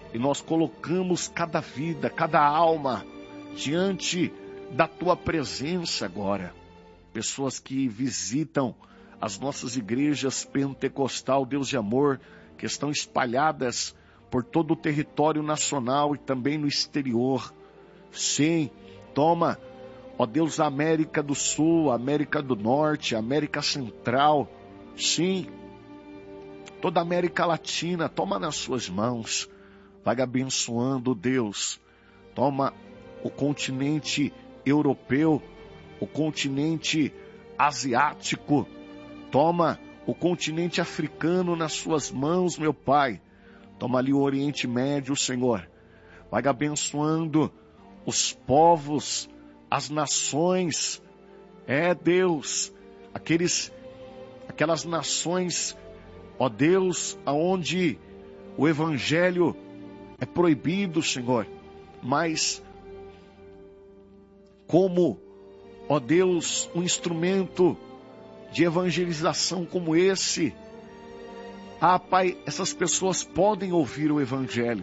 E nós colocamos cada vida, cada alma diante da tua presença agora. Pessoas que visitam as nossas igrejas pentecostal, Deus de amor, que estão espalhadas por todo o território nacional e também no exterior. Sim, toma, ó Deus, a América do Sul, a América do Norte, a América Central. Sim, toda a América Latina, toma nas suas mãos. Vai abençoando, Deus. Toma o continente europeu, o continente asiático. Toma o continente africano nas suas mãos, meu Pai. Toma ali o Oriente Médio, Senhor. Vai abençoando os povos, as nações. Deus, aquelas nações, ó Deus, aonde o Evangelho é proibido, Senhor. Mas como, ó Deus, um instrumento de evangelização como esse, Pai, essas pessoas podem ouvir o Evangelho.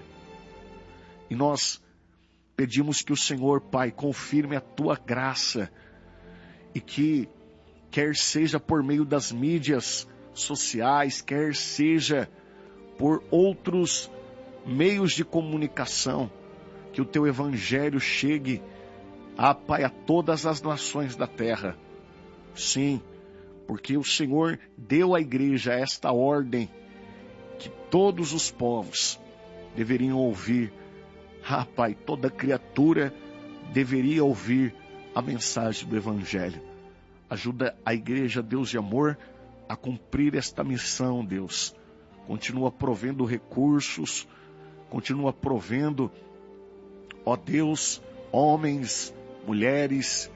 E nós pedimos que o Senhor, Pai, confirme a tua graça e que, quer seja por meio das mídias sociais, quer seja por outros meios de comunicação, que o teu Evangelho chegue, Pai, a todas as nações da terra. Sim, porque o Senhor deu à igreja esta ordem, que todos os povos deveriam ouvir. Pai, toda criatura deveria ouvir a mensagem do Evangelho. Ajuda a igreja, Deus de amor, a cumprir esta missão, Deus. Continua provendo recursos, continua provendo, ó Deus, homens, mulheres,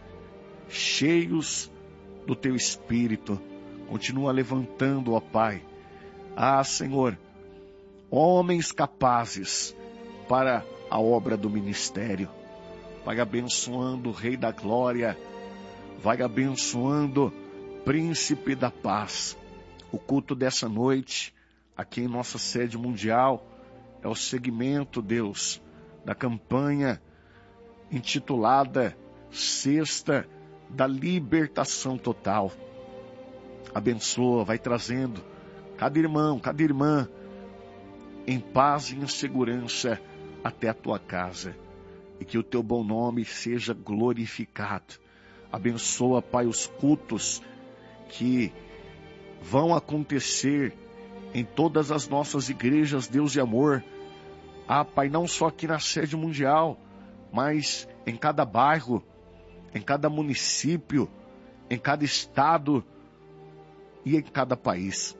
cheios do teu Espírito. Continua levantando, ó Pai, Senhor, homens capazes para a obra do ministério. Vai abençoando o Rei da Glória, vai abençoando Príncipe da Paz. O culto dessa noite, aqui em nossa sede mundial, é o segmento, Deus, da campanha intitulada Sexta da Libertação Total. Abençoa, vai trazendo cada irmão, cada irmã em paz e em segurança até a tua casa. E que o teu bom nome seja glorificado. Abençoa, Pai, os cultos que vão acontecer em todas as nossas igrejas, Deus de amor. Pai, não só aqui na sede mundial, mas em cada bairro, em cada município, em cada estado e em cada país.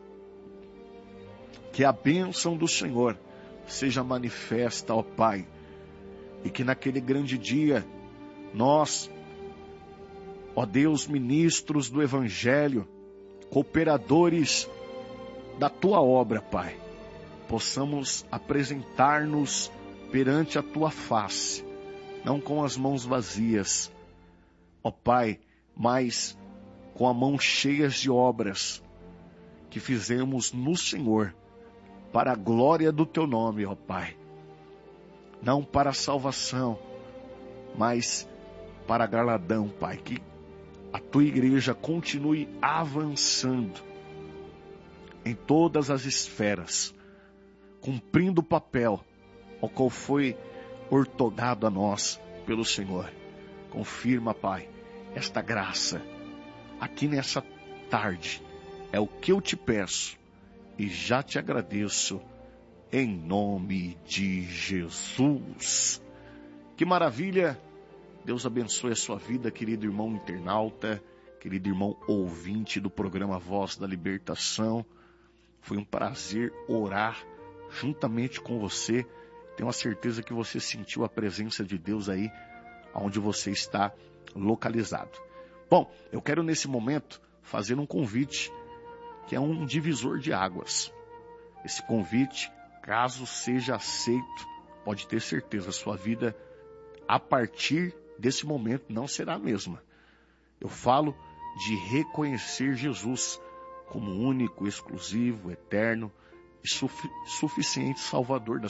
Que a bênção do Senhor seja manifesta, ó Pai, e que naquele grande dia nós, ó Deus, ministros do Evangelho, cooperadores da tua obra, Pai, possamos apresentar-nos perante a tua face, não com as mãos vazias, ó Pai, mas com a mão cheias de obras que fizemos no Senhor, para a glória do teu nome, ó Pai. Não para a salvação, mas para galardão, Pai. Que a tua igreja continue avançando em todas as esferas, cumprindo o papel ao qual foi ortogado a nós pelo Senhor. Confirma, Pai, esta graça aqui nessa tarde. É o que eu te peço e já te agradeço em nome de Jesus. Que maravilha! Deus abençoe a sua vida, querido irmão internauta, querido irmão ouvinte do programa Voz da Libertação. Foi um prazer orar juntamente com você. Tenho a certeza que você sentiu a presença de Deus aí onde você está localizado. Bom, eu quero nesse momento fazer um convite que é um divisor de águas. Esse convite, caso seja aceito, pode ter certeza, a sua vida a partir desse momento não será a mesma. Eu falo de reconhecer Jesus como único, exclusivo, eterno e suficiente Salvador da